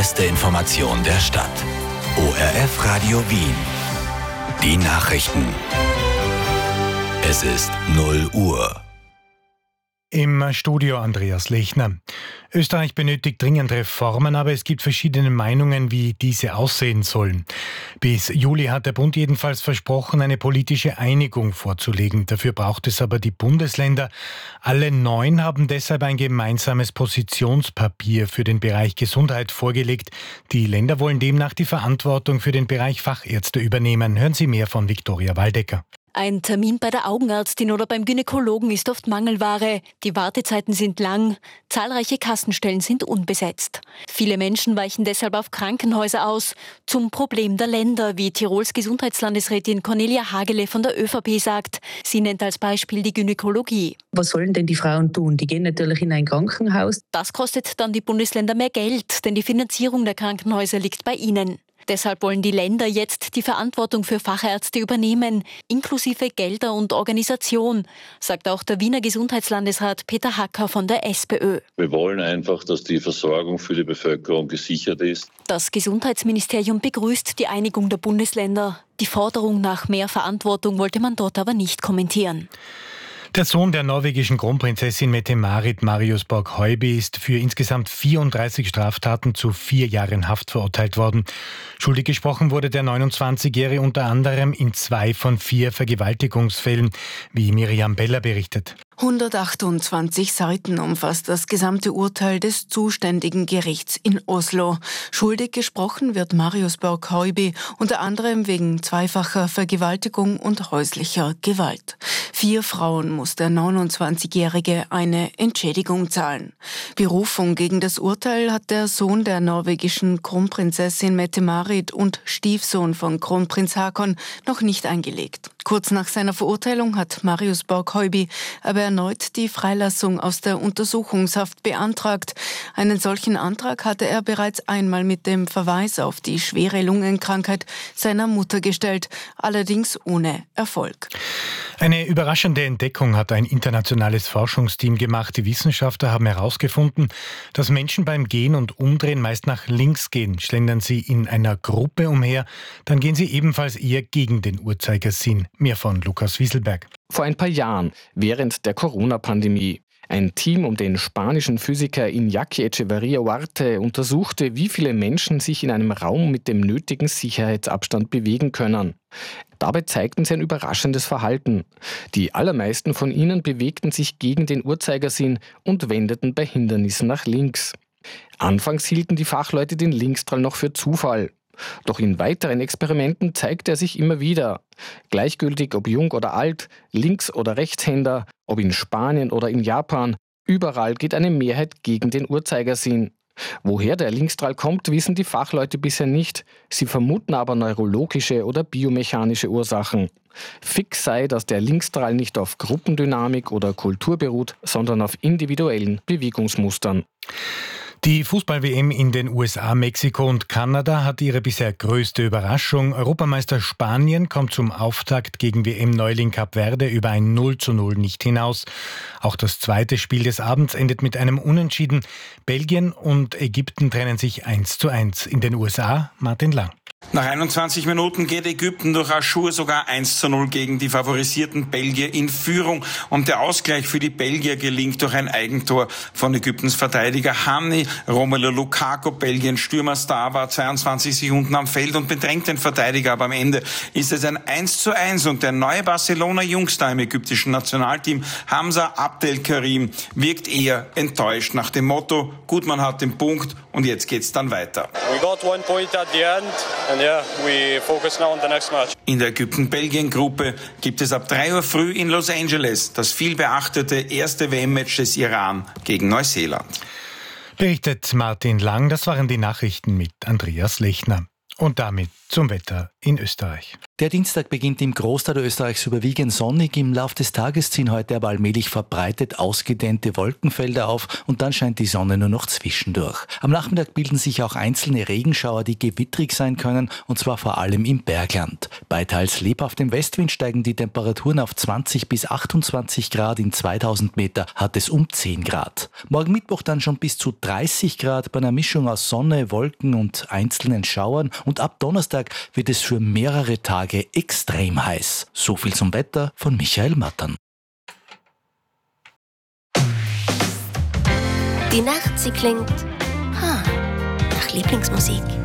beste Information der Stadt. ORF Radio Wien. Die Nachrichten. Es ist 0 Uhr. Im Studio Andreas Lechner. Österreich benötigt dringend Reformen, aber es gibt verschiedene Meinungen, wie diese aussehen sollen. Bis Juli hat der Bund jedenfalls versprochen, eine politische Einigung vorzulegen. Dafür braucht es aber die Bundesländer. Alle 9 haben deshalb ein gemeinsames Positionspapier für den Bereich Gesundheit vorgelegt. Die Länder wollen demnach die Verantwortung für den Bereich Fachärzte übernehmen. Hören Sie mehr von Viktoria Waldecker. Ein Termin bei der Augenärztin oder beim Gynäkologen ist oft Mangelware. Die Wartezeiten sind lang, zahlreiche Kassenstellen sind unbesetzt. Viele Menschen weichen deshalb auf Krankenhäuser aus. Zum Problem der Länder, wie Tirols Gesundheitslandesrätin Cornelia Hagele von der ÖVP sagt. Sie nennt als Beispiel die Gynäkologie. Was sollen denn die Frauen tun? Die gehen natürlich in ein Krankenhaus. Das kostet dann die Bundesländer mehr Geld, denn die Finanzierung der Krankenhäuser liegt bei ihnen. Deshalb wollen die Länder jetzt die Verantwortung für Fachärzte übernehmen, inklusive Gelder und Organisation, sagt auch der Wiener Gesundheitslandesrat Peter Hacker von der SPÖ. Wir wollen einfach, dass die Versorgung für die Bevölkerung gesichert ist. Das Gesundheitsministerium begrüßt die Einigung der Bundesländer. Die Forderung nach mehr Verantwortung wollte man dort aber nicht kommentieren. Der Sohn der norwegischen Kronprinzessin Mette-Marit, Marius Borg-Høiby, ist für insgesamt 34 Straftaten zu 4 Jahren Haft verurteilt worden. Schuldig gesprochen wurde der 29-Jährige unter anderem in 2 von 4 Vergewaltigungsfällen, wie Miriam Beller berichtet. 128 Seiten umfasst das gesamte Urteil des zuständigen Gerichts in Oslo. Schuldig gesprochen wird Marius Borg-Høiby unter anderem wegen zweifacher Vergewaltigung und häuslicher Gewalt. 4 Frauen muss der 29-Jährige eine Entschädigung zahlen. Berufung gegen das Urteil hat der Sohn der norwegischen Kronprinzessin Mette-Marit und Stiefsohn von Kronprinz Haakon noch nicht eingelegt. Kurz nach seiner Verurteilung hat Marius Borg-Høiby aber erneut die Freilassung aus der Untersuchungshaft beantragt. Einen solchen Antrag hatte er bereits einmal mit dem Verweis auf die schwere Lungenkrankheit seiner Mutter gestellt, allerdings ohne Erfolg. Eine überraschende Entdeckung hat ein internationales Forschungsteam gemacht. Die Wissenschaftler haben herausgefunden, dass Menschen beim Gehen und Umdrehen meist nach links gehen. Schlendern sie in einer Gruppe umher, dann gehen sie ebenfalls eher gegen den Uhrzeigersinn. Mehr von Lukas Wieselberg. Vor ein paar Jahren, während der Corona-Pandemie. Ein Team um den spanischen Physiker Iñaki Echeverría Huarte untersuchte, wie viele Menschen sich in einem Raum mit dem nötigen Sicherheitsabstand bewegen können. Dabei zeigten sie ein überraschendes Verhalten. Die allermeisten von ihnen bewegten sich gegen den Uhrzeigersinn und wendeten bei Hindernissen nach links. Anfangs hielten die Fachleute den Linkstrahl noch für Zufall. Doch in weiteren Experimenten zeigte er sich immer wieder. Gleichgültig ob jung oder alt, Links- oder Rechtshänder, ob in Spanien oder in Japan, überall geht eine Mehrheit gegen den Uhrzeigersinn. Woher der Linkstrahl kommt, wissen die Fachleute bisher nicht. Sie vermuten aber neurologische oder biomechanische Ursachen. Fix sei, dass der Linkstrahl nicht auf Gruppendynamik oder Kultur beruht, sondern auf individuellen Bewegungsmustern. Die Fußball-WM in den USA, Mexiko und Kanada hat ihre bisher größte Überraschung. Europameister Spanien kommt zum Auftakt gegen WM-Neuling Kap Verde über ein 0:0 nicht hinaus. Auch das zweite Spiel des Abends endet mit einem Unentschieden. Belgien und Ägypten trennen sich 1:1. In den USA Martin Lang. Nach 21 Minuten geht Ägypten durch Achour sogar 1:0 gegen die favorisierten Belgier in Führung. Und der Ausgleich für die Belgier gelingt durch ein Eigentor von Ägyptens Verteidiger Hamni. Romelu Lukaku, Belgiens Stürmerstar, war 22 Sekunden am Feld und bedrängt den Verteidiger. Aber am Ende ist es ein 1:1 und der neue Barcelona-Jungstar im ägyptischen Nationalteam, Hamza Abdelkarim, wirkt eher enttäuscht nach dem Motto, gut, man hat den Punkt und jetzt geht's dann weiter. We got 1 point at the end. And yeah, we focus now on the next match. In der Ägypten-Belgien-Gruppe gibt es ab 3 Uhr früh in Los Angeles das viel beachtete erste WM-Match des Iran gegen Neuseeland. Berichtet Martin Lang, das waren die Nachrichten mit Andreas Lechner. Und damit zum Wetter in Österreich. Der Dienstag beginnt im Großteil Österreichs überwiegend sonnig. Im Lauf des Tages ziehen heute aber allmählich verbreitet ausgedehnte Wolkenfelder auf und dann scheint die Sonne nur noch zwischendurch. Am Nachmittag bilden sich auch einzelne Regenschauer, die gewittrig sein können, und zwar vor allem im Bergland. Bei teils lebhaftem Westwind steigen die Temperaturen auf 20 bis 28 Grad. In 2000 Meter hat es um 10 Grad. Morgen Mittwoch dann schon bis zu 30 Grad bei einer Mischung aus Sonne, Wolken und einzelnen Schauern. Und ab Donnerstag wird es für mehrere Tage extrem heiß. So viel zum Wetter von Michael Mattern. Die Nacht, sie klingt nach Lieblingsmusik.